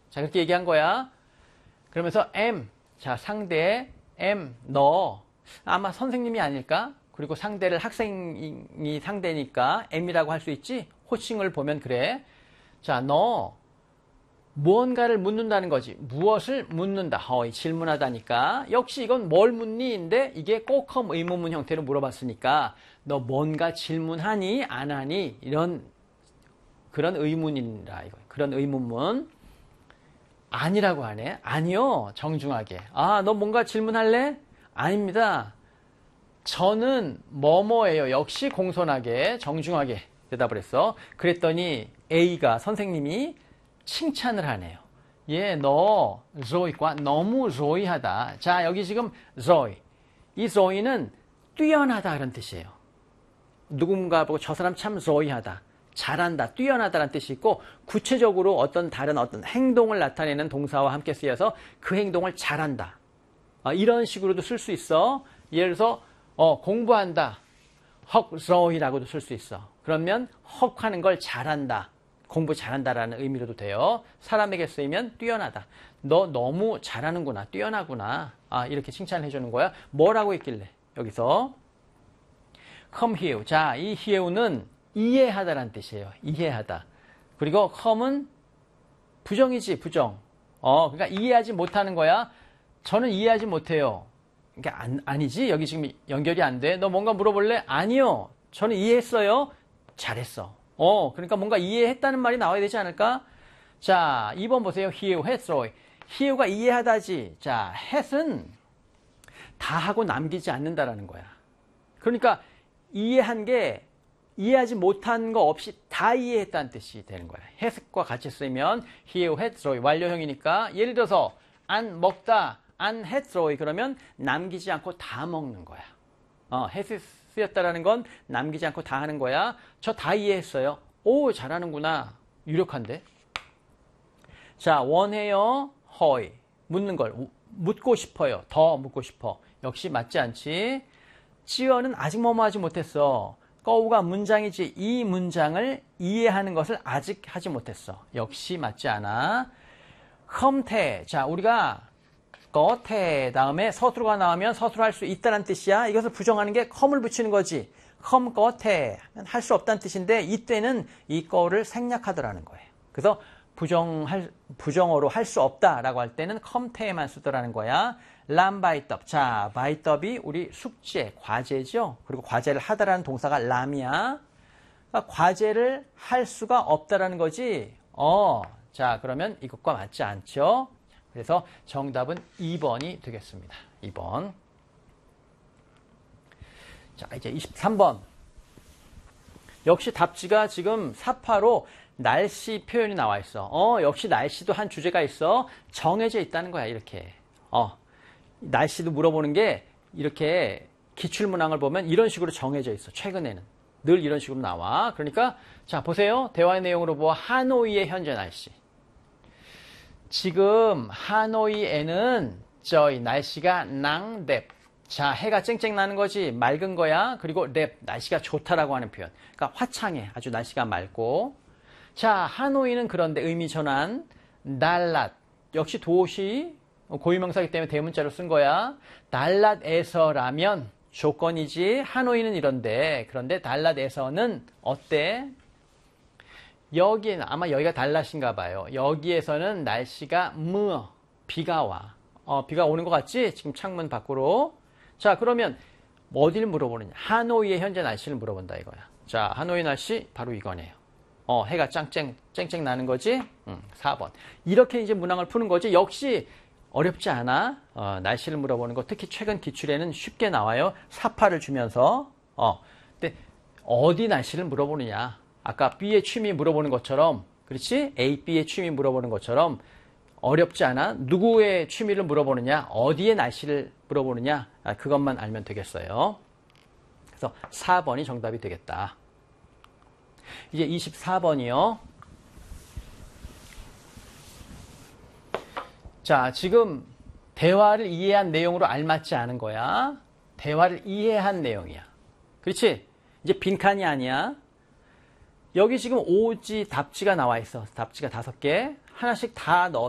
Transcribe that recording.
자, 그렇게 얘기한 거야. 그러면서 am, 자, 상대, am, 너. 아마 선생님이 아닐까? 그리고 상대를 학생이 상대니까 am이라고 할 수 있지? 호칭을 보면 그래. 자, 너 무언가를 묻는다는 거지. 무엇을 묻는다. 질문하다니까. 역시 이건 뭘 묻니?인데 이게 꼭 의문문 형태로 물어봤으니까 너 뭔가 질문하니? 안 하니? 이런 그런 의문이라 이거. 그런 의문문. 아니라고 하네. 아니요. 정중하게. 아, 너 뭔가 질문할래? 아닙니다. 저는 뭐뭐예요. 역시 공손하게 정중하게 대답을 했어. 그랬더니 A가 선생님이 칭찬을 하네요. 예, 너 조이과 너무 조이하다. 자, 여기 지금 조이. 이 조이는 뛰어나다 그런 뜻이에요. 누군가 보고 저 사람 참 조이하다. 잘한다, 뛰어나다라는 뜻이 있고 구체적으로 어떤 다른 어떤 행동을 나타내는 동사와 함께 쓰여서 그 행동을 잘한다. 이런 식으로도 쓸 수 있어. 예를 들어서 공부한다. 헉 조이라고도 쓸 수 있어. 그러면 헉 하는 걸 잘한다. 공부 잘한다라는 의미로도 돼요. 사람에게 쓰이면 뛰어나다. 너 너무 잘하는구나. 뛰어나구나. 이렇게 칭찬을 해주는 거야. 뭐라고 했길래? 여기서 come here. 자, 이 here는 이해하다라는 뜻이에요. 이해하다. 그리고 come은 부정이지, 부정. 그러니까 이해하지 못하는 거야. 저는 이해하지 못해요. 그러니까 아니지. 여기 지금 연결이 안 돼. 너 뭔가 물어볼래? 아니요. 저는 이해했어요. 잘했어. 그러니까 뭔가 이해했다는 말이 나와야 되지 않을까? 자, 2번 보세요. hear, has, hear가 이해하다지. 자, has은 다 하고 남기지 않는다라는 거야. 그러니까 이해한 게 이해하지 못한 거 없이 다 이해했다는 뜻이 되는 거야. has과 같이 쓰면 hear, has, 완료형이니까 예를 들어서 안 먹다, 안 has, 그러면 남기지 않고 다 먹는 거야. has 쓰였다라는 건 남기지 않고 다 하는 거야. 저 다 이해했어요. 오, 잘하는구나. 유력한데. 자, 원해요. 허이. 묻는 걸. 묻고 싶어요. 더 묻고 싶어. 역시 맞지 않지? 지어는 아직 뭐뭐 하지 못했어. 거우가 문장이지. 이 문장을 이해하는 것을 아직 하지 못했어. 역시 맞지 않아. 컴태. 자, 우리가 거태 다음에 서술어가 나오면 서술어 할 수 있다는 뜻이야. 이것을 부정하는 게 컴을 붙이는 거지. 컴 거태 할 수 없다는 뜻인데 이때는 이 거를 생략하더라는 거예요. 그래서 부정어로 할 수 없다라고 할 때는 컴태에만 쓰더라는 거야. 람바이떡. 자, 바이떡이 우리 숙제, 과제죠. 그리고 과제를 하다라는 동사가 람이야. 그러니까 과제를 할 수가 없다라는 거지. 자, 그러면 이것과 맞지 않죠? 그래서 정답은 2번이 되겠습니다. 2번. 자, 이제 23번. 역시 답지가 지금 사파로 날씨 표현이 나와 있어. 역시 날씨도 한 주제가 있어. 정해져 있다는 거야, 이렇게. 날씨도 물어보는 게 이렇게 기출문항을 보면 이런 식으로 정해져 있어. 최근에는. 늘 이런 식으로 나와. 그러니까, 자, 보세요. 대화의 내용으로 보아 하노이의 현재 날씨. 지금 하노이에는 저희 날씨가 낭뎁. 자, 해가 쨍쨍 나는 거지. 맑은 거야. 그리고 랩, 날씨가 좋다라고 하는 표현. 그러니까 화창해. 아주 날씨가 맑고. 자, 하노이는 그런데 의미 전환. 달랏. 역시 도시. 고유명사이기 때문에 대문자로 쓴 거야. 달랏에서라면 조건이지. 하노이는 이런데. 그런데 달랏에서는 어때? 여기는 아마 여기가 달랏인가 봐요. 여기에서는 날씨가 비가 와. 비가 오는 것 같지? 지금 창문 밖으로. 자, 그러면 어디를 물어보느냐? 하노이의 현재 날씨를 물어본다 이거야. 자, 하노이 날씨 바로 이거네요. 해가 쨍쨍 나는 거지? 4번. 이렇게 이제 문항을 푸는 거지. 역시 어렵지 않아. 날씨를 물어보는 거 특히 최근 기출에는 쉽게 나와요. 사파를 주면서. 근데 어디 날씨를 물어보느냐? 아까 B의 취미 물어보는 것처럼, 그렇지? A, B의 취미 물어보는 것처럼 어렵지 않아? 누구의 취미를 물어보느냐? 어디의 날씨를 물어보느냐? 그것만 알면 되겠어요. 그래서 4번이 정답이 되겠다. 이제 24번이요. 자, 지금 대화를 이해한 내용으로 알맞지 않은 거야. 대화를 이해한 내용이야. 그렇지? 이제 빈칸이 아니야. 여기 지금 오지 답지가 나와 있어. 답지가 5개. 하나씩 다 넣어.